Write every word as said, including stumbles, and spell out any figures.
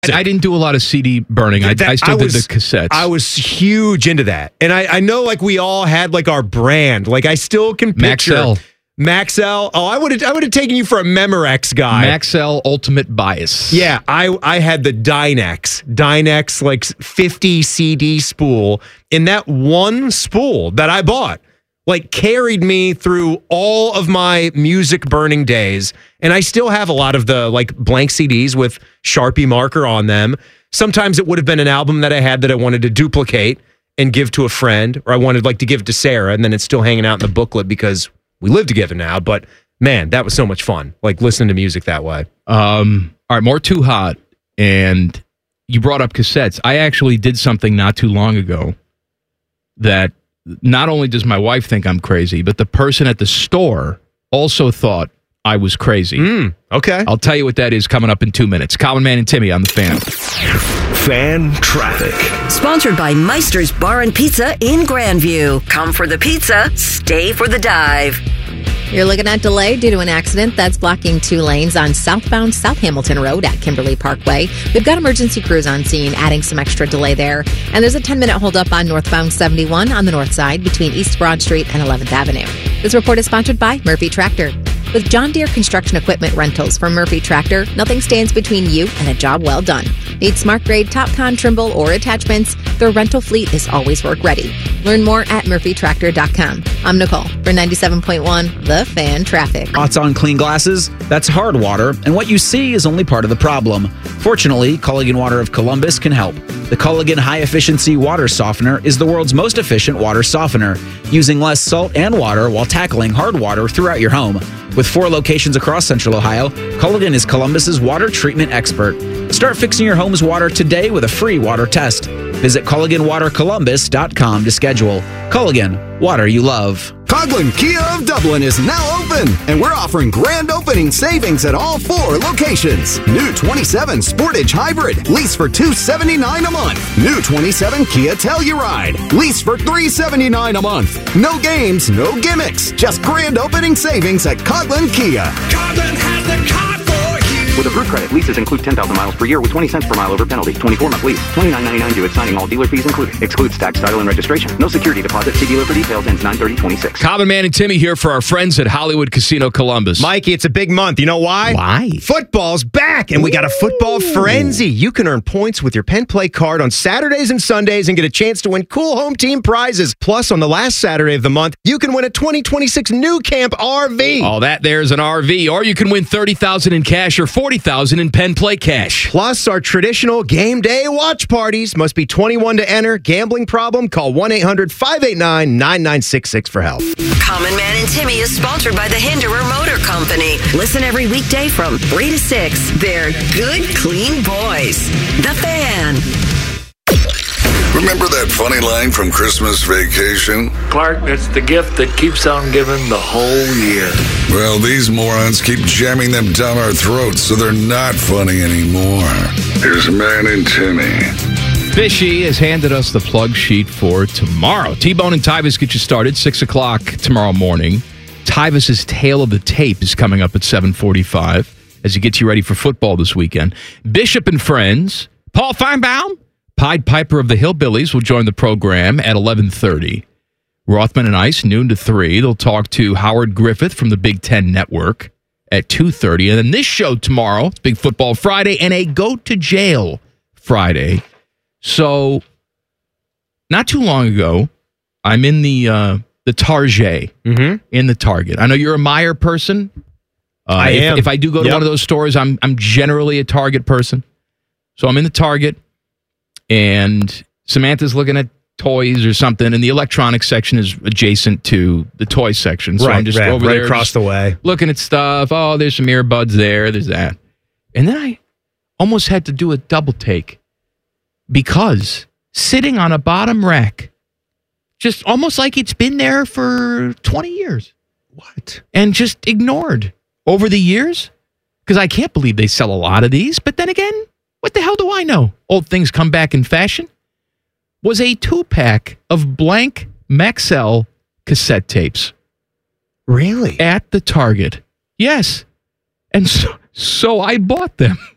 I didn't do a lot of C D burning. I, That- I still I was- did the cassettes. I was huge into that. And I, I know like we all had like our brand. Like I still can picture Maxell. Maxell. Oh, I would have I would have taken you for a Memorex guy. Maxell Ultimate Bias. Yeah, I I had the Dynex. Dynex like fifty C D spool. And that one spool that I bought like carried me through all of my music burning days. And I still have a lot of the like blank C Ds with Sharpie marker on them. Sometimes it would have been an album that I had that I wanted to duplicate and give to a friend, or I wanted like to give to Sarah, and then it's still hanging out in the booklet because we live together now. But man, that was so much fun. Like listening to music that way. Um, all right, more Too Hot. And you brought up cassettes. I actually did something not too long ago that not only does my wife think I'm crazy, but the person at the store also thought I was crazy. Mm, okay. I'll tell you what that is coming up in two minutes. Common Man and Timmy on the Fan. Fan traffic. Sponsored by Meister's Bar and Pizza in Grandview. Come for the pizza, stay for the dive. You're looking at delay due to an accident that's blocking two lanes on southbound South Hamilton Road at Kimberly Parkway. We've got emergency crews on scene, adding some extra delay there. And there's a ten-minute holdup on northbound seventy-one on the north side between East Broad Street and eleventh Avenue. This report is sponsored by Murphy Tractor. With John Deere construction equipment rentals from Murphy Tractor, nothing stands between you and a job well done. Need smart grade, TopCon, Trimble, or attachments? Their rental fleet is always work ready. Learn more at murphy tractor dot com. I'm Nicole for ninety-seven point one The Fan Traffic. Thoughts on clean glasses? That's hard water, and what you see is only part of the problem. Fortunately, Culligan Water of Columbus can help. The Culligan High Efficiency Water Softener is the world's most efficient water softener, using less salt and water while tackling hard water throughout your home. With four locations across Central Ohio, Culligan is Columbus's water treatment expert. Start fixing your home's water today with a free water test. Visit Culligan Water Columbus dot com to schedule. Culligan, water you love. Coghlan Kia of Dublin is now open, and we're offering grand opening savings at all four locations. New twenty-seven Sportage Hybrid, lease for two hundred seventy-nine dollars a month. New twenty-seven Kia Telluride, lease for three hundred seventy-nine dollars a month. No games, no gimmicks, just grand opening savings at Coghlan Kia. Coghlan has the car for you. With approved credit, leases include ten thousand miles per year with twenty cents per mile over penalty. twenty-four month lease. twenty-nine ninety-nine due at signing, all dealer fees included. Excludes tax, title, and registration. No security deposit. See dealer for details. Ends nine thirty twenty-six. Common Man and Timmy here for our friends at Hollywood Casino Columbus. Mikey, it's a big month. You know why? Why? Football's back, and we got a football frenzy. You can earn points with your Penn Play card on Saturdays and Sundays and get a chance to win cool home team prizes. Plus, on the last Saturday of the month, you can win a twenty twenty-six New Camp R V. All that there's an R V, or you can win thirty thousand dollars in cash or forty thousand dollars in Penn Play cash. Plus, our traditional game day watch parties. Must be twenty-one to enter. Gambling problem? Call one eight hundred five eight nine nine nine six six for help. Common Man and Timmy is sponsored by the Hinderer Motor Company. Listen every weekday from three to six. They're good, clean boys. The Fan. Remember that funny line from Christmas Vacation? Clark, it's the gift that keeps on giving the whole year. Well, these morons keep jamming them down our throats, so they're not funny anymore. Here's Man and Timmy. Fishy has handed us the plug sheet for tomorrow. T-Bone and Tyvis get you started six o'clock tomorrow morning. Tyvis's Tale of the Tape is coming up at seven forty-five as he gets you ready for football this weekend. Bishop and Friends, Paul Feinbaum, Pied Piper of the Hillbillies will join the program at eleven thirty. Rothman and Ice, noon to three. They'll talk to Howard Griffith from the Big Ten Network at two thirty. And then this show tomorrow, it's Big Football Friday and a Go to Jail Friday. So, not too long ago, I'm in the uh, the Target, mm-hmm. in the Target. I know you're a Meijer person. Uh, I if, am. If I do go to yep. one of those stores, I'm I'm generally a Target person. So I'm in the Target, and Samantha's looking at toys or something, and the electronics section is adjacent to the toy section. So right, I'm just right, over right there across the way, looking at stuff. Oh, there's some earbuds there. There's that. And then I almost had to do a double take. Because sitting on a bottom rack, just almost like it's been there for twenty years. What? And just ignored over the years. Because I can't believe they sell a lot of these. But then again, what the hell do I know? Old things come back in fashion. Was a two-pack of blank Maxell cassette tapes. Really? At the Target. Yes. And so, so I bought them.